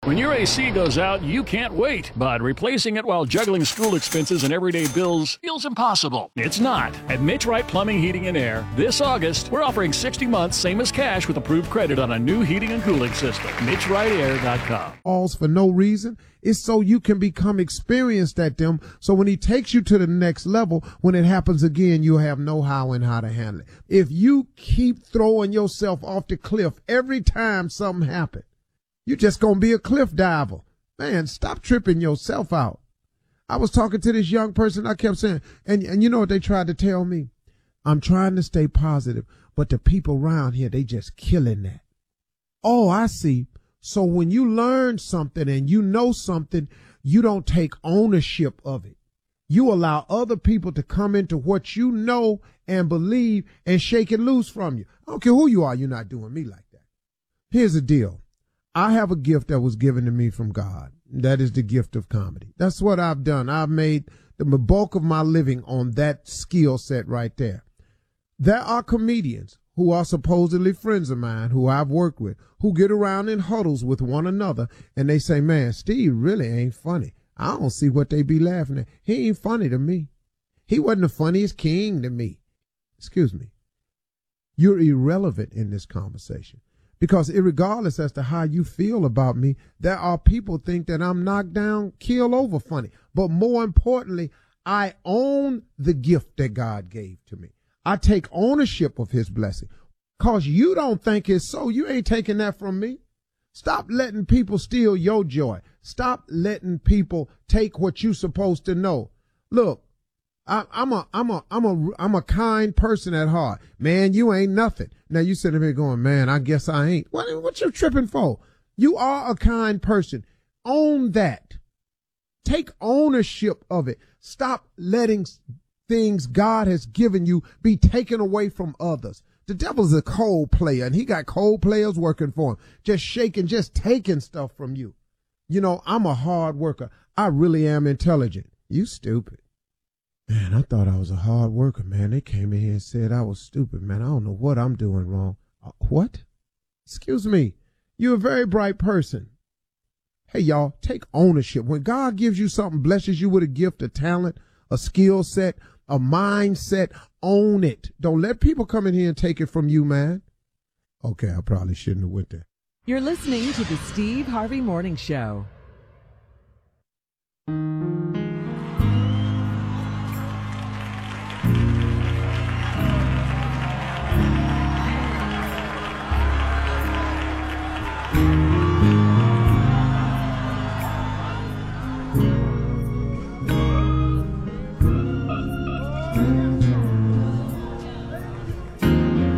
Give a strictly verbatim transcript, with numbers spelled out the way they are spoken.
When your A C goes out, you can't wait, but replacing it while juggling school expenses and everyday bills feels impossible. It's not. At Mitch Wright Plumbing, Heating, and Air, this August, we're offering sixty months, same as cash, with approved credit on a new heating and cooling system. Mitch Wright Air dot com. Calls for no reason. It's so you can become experienced at them, so when he takes you to the next level, when it happens again, you'll have know-how and how to handle it. If you keep throwing yourself off the cliff every time something happens, you're just going to be a cliff diver. Man, stop tripping yourself out. I was talking to this young person. I kept saying, and, and you know what they tried to tell me? I'm trying to stay positive, but the people around here, they just killing that. Oh, I see. So when you learn something and you know something, you don't take ownership of it. You allow other people to come into what you know and believe and shake it loose from you. I don't care who you are. You're not doing me like that. Here's the deal. I have a gift that was given to me from God. That is the gift of comedy. That's what I've done. I've made the bulk of my living on that skill set right there. There are comedians who are supposedly friends of mine, who I've worked with, who get around in huddles with one another, and they say, man, Steve really ain't funny. I don't see what they be laughing at. He ain't funny to me. He wasn't the funniest king to me. Excuse me. You're irrelevant in this conversation. Because irregardless as to how you feel about me, there are people think that I'm knocked down, keel over funny. But more importantly, I own the gift that God gave to me. I take ownership of his blessing. Because you don't think it's so. You ain't taking that from me. Stop letting people steal your joy. Stop letting people take what you're supposed to know. Look, I, I'm a, I'm a, I'm a, I'm a kind person at heart. Man, you ain't nothing. Now you sitting here going, man, I guess I ain't. What, what you tripping for? You are a kind person. Own that. Take ownership of it. Stop letting things God has given you be taken away from others. The devil's a cold player, and he got cold players working for him, just shaking, just taking stuff from you. You know, I'm a hard worker. I really am intelligent. You stupid. Man, I thought I was a hard worker, man. They came in here and said I was stupid, man. I don't know what I'm doing wrong. Uh, what? Excuse me. You're a very bright person. Hey, y'all, take ownership. When God gives you something, blesses you with a gift, a talent, a skill set, a mindset, own it. Don't let people come in here and take it from you, man. Okay, I probably shouldn't have went there. You're listening to the Steve Harvey Morning Show.